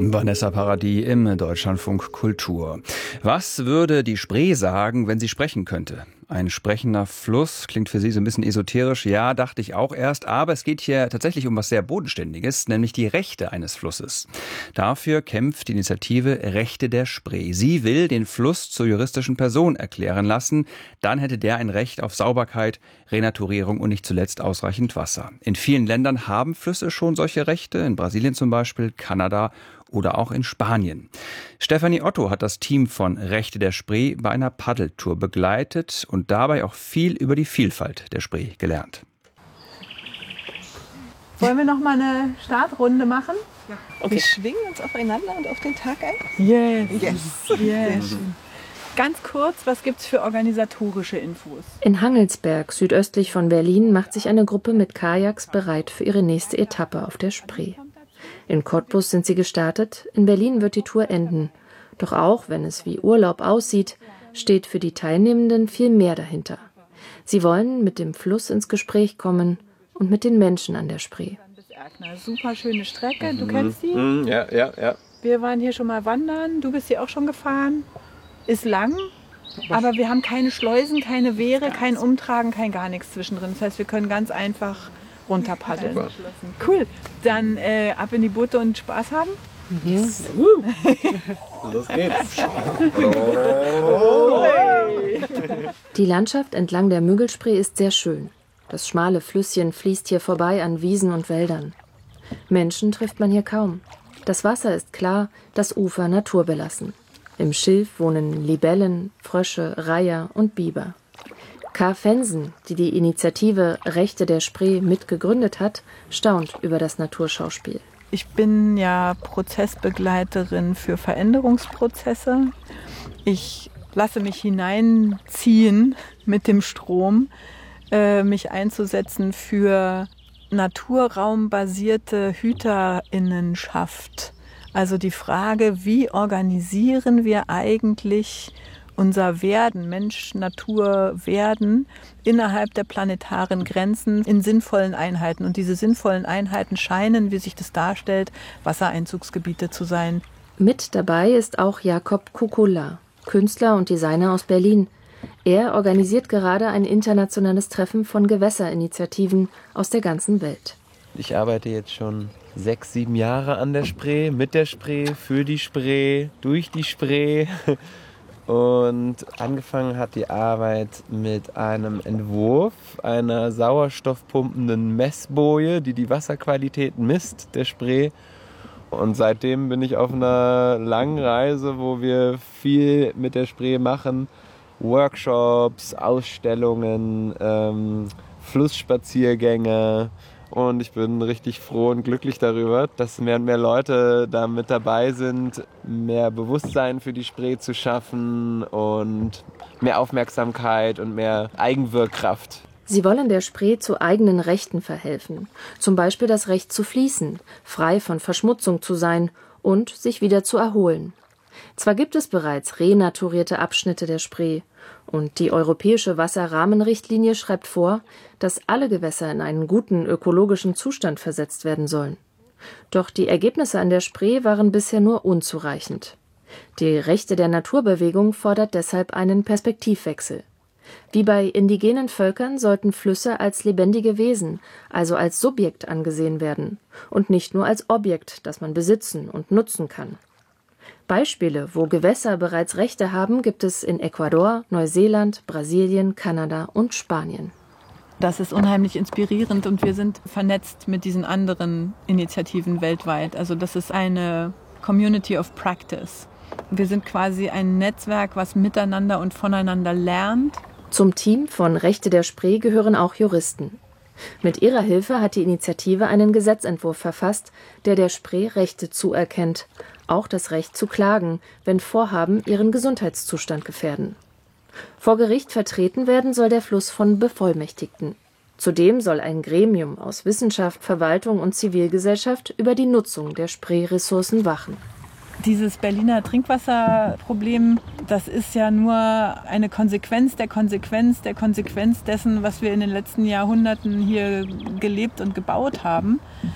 Vanessa Paradis im Deutschlandfunk Kultur. Was würde die Spree sagen, wenn sie sprechen könnte? Ein sprechender Fluss klingt für Sie so ein bisschen esoterisch. Ja, dachte ich auch erst. Aber es geht hier tatsächlich um was sehr Bodenständiges, nämlich die Rechte eines Flusses. Dafür kämpft die Initiative Rechte der Spree. Sie will den Fluss zur juristischen Person erklären lassen. Dann hätte der ein Recht auf Sauberkeit, Renaturierung und nicht zuletzt ausreichend Wasser. In vielen Ländern haben Flüsse schon solche Rechte. In Brasilien zum Beispiel, Kanada oder auch in Spanien. Stefanie Otto hat das Team von Rechte der Spree bei einer Paddeltour begleitet und dabei auch viel über die Vielfalt der Spree gelernt. Wollen wir noch mal eine Startrunde machen? Ja. Okay. Wir schwingen uns aufeinander und auf den Tag ein? Yes. Ganz kurz, was gibt's für organisatorische Infos? In Hangelsberg, südöstlich von Berlin, macht sich eine Gruppe mit Kajaks bereit für ihre nächste Etappe auf der Spree. In Cottbus sind sie gestartet, in Berlin wird die Tour enden. Doch auch wenn es wie Urlaub aussieht, steht für die Teilnehmenden viel mehr dahinter. Sie wollen mit dem Fluss ins Gespräch kommen und mit den Menschen an der Spree. Super schöne Strecke, du kennst die? Ja. Wir waren hier schon mal wandern, du bist hier auch schon gefahren. Ist lang, aber wir haben keine Schleusen, keine Wehre, kein Umtragen, kein gar nichts zwischendrin. Das heißt, wir können ganz einfach runterpaddeln. Super. Cool, dann ab in die Boote und Spaß haben. Yes. Los geht's. Die Landschaft entlang der Müggelspree ist sehr schön. Das schmale Flüsschen fließt hier vorbei an Wiesen und Wäldern. Menschen trifft man hier kaum. Das Wasser ist klar, das Ufer naturbelassen. Im Schilf wohnen Libellen, Frösche, Reiher und Biber. K. Fensen, die die Initiative Rechte der Spree mitgegründet hat, staunt über das Naturschauspiel. Ich bin ja Prozessbegleiterin für Veränderungsprozesse. Ich lasse mich hineinziehen mit dem Strom, mich einzusetzen für naturraumbasierte Hüterinnenschaft. Also die Frage, wie organisieren wir eigentlich unser Werden, Mensch-Natur-Werden innerhalb der planetaren Grenzen in sinnvollen Einheiten. Und diese sinnvollen Einheiten scheinen, wie sich das darstellt, Wassereinzugsgebiete zu sein. Mit dabei ist auch Jakob Kukula, Künstler und Designer aus Berlin. Er organisiert gerade ein internationales Treffen von Gewässerinitiativen aus der ganzen Welt. Ich arbeite jetzt schon 6, 7 Jahre an der Spree, mit der Spree, für die Spree, durch die Spree. Und angefangen hat die Arbeit mit einem Entwurf einer sauerstoffpumpenden Messboje, die die Wasserqualität misst, der Spree. Und seitdem bin ich auf einer langen Reise, wo wir viel mit der Spree machen. Workshops, Ausstellungen, Flussspaziergänge. Und ich bin richtig froh und glücklich darüber, dass mehr und mehr Leute da mit dabei sind, mehr Bewusstsein für die Spree zu schaffen und mehr Aufmerksamkeit und mehr Eigenwirkkraft. Sie wollen der Spree zu eigenen Rechten verhelfen. Zum Beispiel das Recht zu fließen, frei von Verschmutzung zu sein und sich wieder zu erholen. Zwar gibt es bereits renaturierte Abschnitte der Spree und die Europäische Wasserrahmenrichtlinie schreibt vor, dass alle Gewässer in einen guten ökologischen Zustand versetzt werden sollen. Doch die Ergebnisse an der Spree waren bisher nur unzureichend. Die Rechte der Naturbewegung fordert deshalb einen Perspektivwechsel. Wie bei indigenen Völkern sollten Flüsse als lebendige Wesen, also als Subjekt angesehen werden und nicht nur als Objekt, das man besitzen und nutzen kann. Beispiele, wo Gewässer bereits Rechte haben, gibt es in Ecuador, Neuseeland, Brasilien, Kanada und Spanien. Das ist unheimlich inspirierend und wir sind vernetzt mit diesen anderen Initiativen weltweit. Also das ist eine Community of Practice. Wir sind quasi ein Netzwerk, was miteinander und voneinander lernt. Zum Team von Rechte der Spree gehören auch Juristen. Mit ihrer Hilfe hat die Initiative einen Gesetzentwurf verfasst, der Spree Rechte zuerkennt. Auch das Recht zu klagen, wenn Vorhaben ihren Gesundheitszustand gefährden. Vor Gericht vertreten werden soll der Fluss von Bevollmächtigten. Zudem soll ein Gremium aus Wissenschaft, Verwaltung und Zivilgesellschaft über die Nutzung der Spreeressourcen wachen. Dieses Berliner Trinkwasserproblem, das ist ja nur eine Konsequenz der Konsequenz dessen, was wir in den letzten Jahrhunderten hier gelebt und gebaut haben.